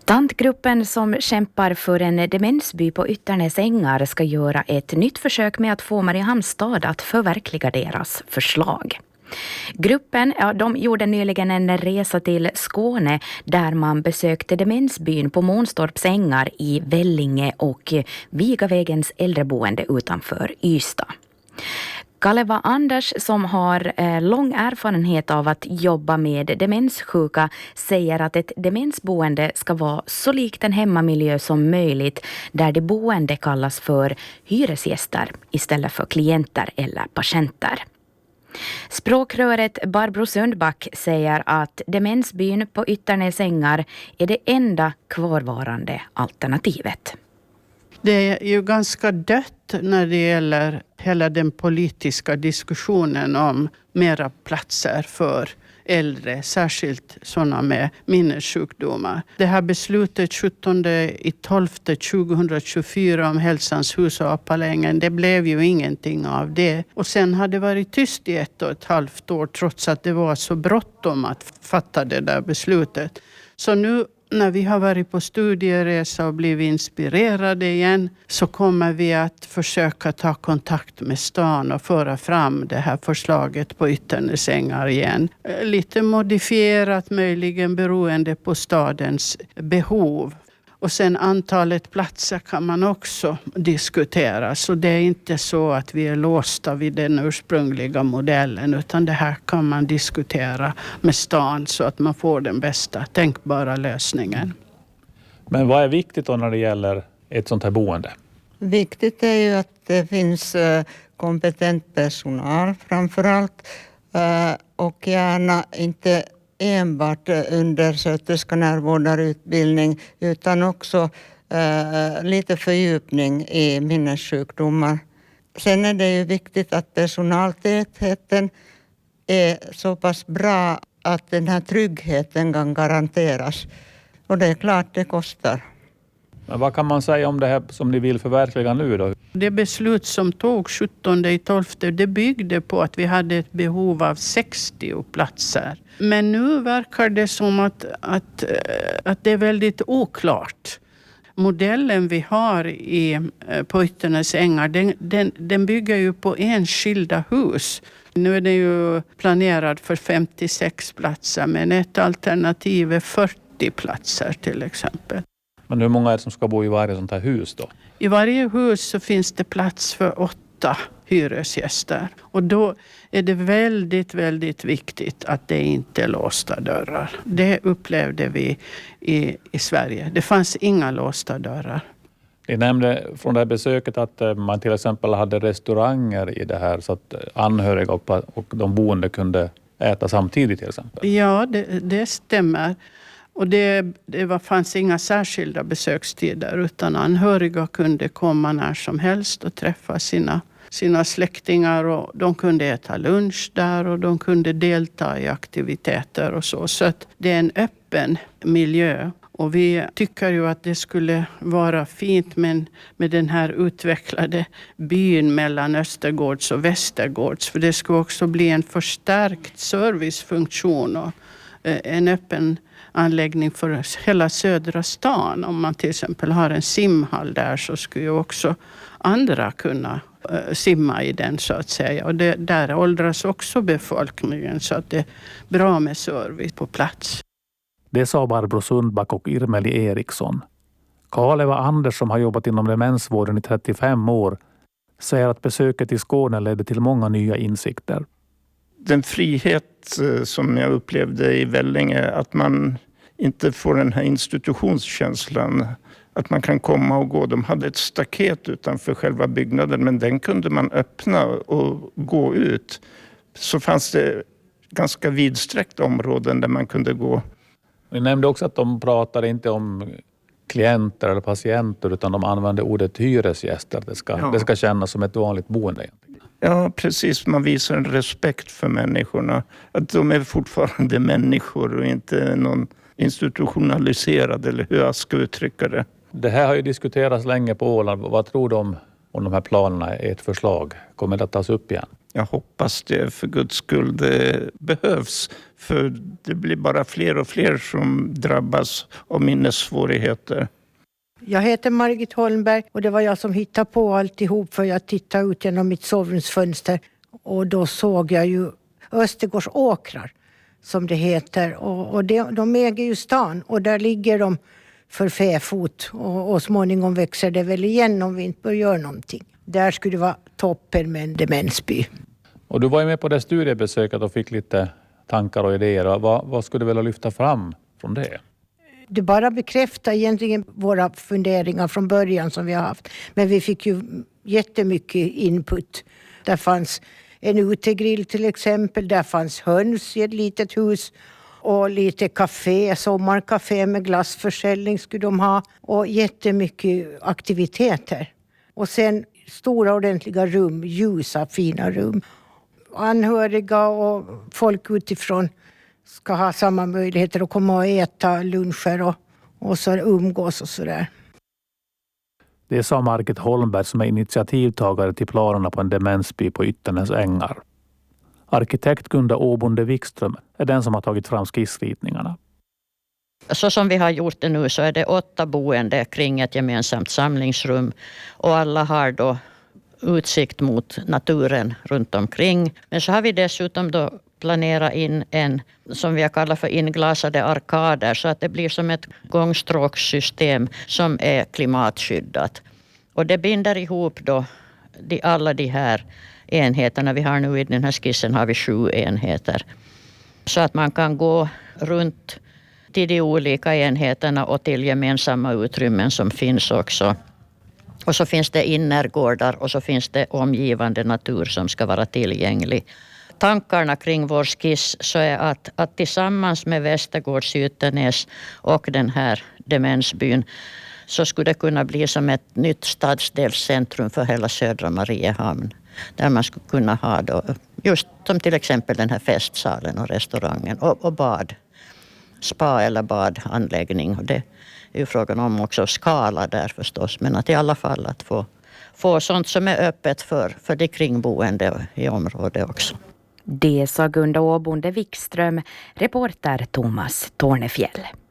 Tantgruppen som kämpar för en demensby på Ytternäs ängar ska göra ett nytt försök med att få Mariehamns stad att förverkliga deras förslag. Gruppen de gjorde nyligen en resa till Skåne där man besökte demensbyn på Månstorps ängar i Vellinge och Vigavägens äldreboende utanför Ystad. Kaleva Anders som har lång erfarenhet av att jobba med demenssjuka säger att ett demensboende ska vara så likt en hemmamiljö som möjligt där de boende kallas för hyresgäster istället för klienter eller patienter. Språkröret Barbro Sundback säger att demensbyn på Ytternäs ängar är det enda kvarvarande alternativet. Det är ju ganska dött när det gäller hela den politiska diskussionen om mera platser för äldre, särskilt sådana med minnessjukdomar. Det här beslutet 17.12.2024 om Hälsans hus och Apalängen, det blev ju ingenting av det. Och sen har det varit tyst i 1,5 år trots att det var så bråttom att fatta det där beslutet. Så nu när vi har varit på studieresa och blivit inspirerade igen så kommer vi att försöka ta kontakt med stan och föra fram det här förslaget på Ytternäs ängar igen. Lite modifierat möjligen beroende på stadens behov. Och sen antalet platser kan man också diskutera. Så det är inte så att vi är låsta vid den ursprungliga modellen utan det här kan man diskutera med stan så att man får den bästa tänkbara lösningen. Men vad är viktigt då när det gäller ett sånt här boende? Viktigt är ju att det finns kompetent personal framförallt och gärna inte enbart undersköterska närvårdarutbildning utan också lite fördjupning i minnessjukdomar. Sen är det ju viktigt att personaltätheten är så pass bra att den här tryggheten kan garanteras. Och det är klart det kostar. Men vad kan man säga om det här som ni vill förverkliga nu då? Det beslut som tog 17.12 det byggde på att vi hade ett behov av 60 platser. Men nu verkar det som att det är väldigt oklart. Modellen vi har på Ytternäs ängar den bygger ju på enskilda hus. Nu är det ju planerad för 56 platser men ett alternativ är 40 platser till exempel. Men hur många är det som ska bo i varje sånt här hus då? I varje hus så finns det plats för 8 hyresgäster. Och då är det väldigt, väldigt viktigt att det inte är låsta dörrar. Det upplevde vi i Sverige. Det fanns inga låsta dörrar. Ni nämnde från det här besöket att man till exempel hade restauranger i det här så att anhöriga och de boende kunde äta samtidigt till exempel. Ja, det stämmer. Och det fanns inga särskilda besökstider utan anhöriga kunde komma när som helst och träffa sina släktingar och de kunde äta lunch där och de kunde delta i aktiviteter och så. Så att det är en öppen miljö. Och vi tycker ju att det skulle vara fint med den här utvecklade byn mellan Östergårds och Västergårds. För det skulle också bli en förstärkt servicefunktion och en öppen anläggning för hela södra stan. Om man till exempel har en simhall där så skulle ju också andra kunna simma i den så att säga. Och där åldras också befolkningen så att det är bra med service på plats. Det sa Barbro Sundback och Irmeli Eriksson. Kaleva Anders som har jobbat inom demensvården i 35 år säger att besöket i Skåne ledde till många nya insikter. Den frihet som jag upplevde i Vellinge, att man inte får den här institutionskänslan, att man kan komma och gå. De hade ett staket utanför själva byggnaden men den kunde man öppna och gå ut. Så fanns det ganska vidsträckta områden där man kunde gå. Ni nämnde också att de pratade inte om klienter eller patienter utan de använde ordet hyresgäster. Det ska kännas som ett vanligt boende. Ja, precis. Man visar en respekt för människorna. Att de är fortfarande människor och inte någon institutionaliserad eller hur jag ska uttrycka det. Det här har ju diskuterats länge på Åland. Vad tror du om de här planerna är ett förslag? Kommer det att tas upp igen? Jag hoppas det, för Guds skull. Det behövs, för det blir bara fler och fler som drabbas av minnessvårigheter. Jag heter Margit Holmberg och det var jag som hittade på alltihop, för jag tittade ut genom mitt sovrumsfönster och då såg jag ju Östergårds åkrar, som det heter. Och de äger ju stan och där ligger de för fäfot och småningom växer det väl igen om vi inte bör göra någonting. Där skulle det vara toppen med en demensby. Och du var ju med på det studiebesöket och fick lite tankar och idéer. Vad skulle du vilja lyfta fram från det? Det bara bekräftar egentligen våra funderingar från början som vi har haft. Men vi fick ju jättemycket input. Där fanns en utegrill till exempel. Där fanns höns i ett litet hus. Och lite café, sommarcafé med glassförsäljning skulle de ha. Och jättemycket aktiviteter. Och sen stora ordentliga rum, ljusa fina rum. Anhöriga och folk utifrån ska ha samma möjligheter att komma och äta luncher och så umgås och sådär. Det sa Margit Holmberg som är initiativtagare till planerna på en demensby på Ytternäs ängar. Arkitekt Gunda Åbonde Wikström är den som har tagit fram skissritningarna. Så som vi har gjort det nu så är det 8 boende kring ett gemensamt samlingsrum och alla har då utsikt mot naturen runt omkring. Men så har vi dessutom då planerat in en som vi har kallat för inglasade arkader så att det blir som ett gångstråkssystem som är klimatskyddat. Och det binder ihop då alla de här enheterna. Vi har nu i den här skissen har vi 7 enheter. Så att man kan gå runt till de olika enheterna och till gemensamma utrymmen som finns också. Och så finns det innergårdar och så finns det omgivande natur som ska vara tillgänglig. Tankarna kring vår skiss så är att tillsammans med Västergårds Ytternäs och den här demensbyn så skulle det kunna bli som ett nytt stadsdelscentrum för hela södra Mariehamn. Där man skulle kunna ha då, just som till exempel den här festsalen och restaurangen och bad. Spa eller badanläggning. Och det är ju frågan om också skala där förstås. Men att i alla fall att få sånt som är öppet för de kringboende i området också. Det sa Gunda Åbonde Wikström, reporter Thomas Tornefjäll.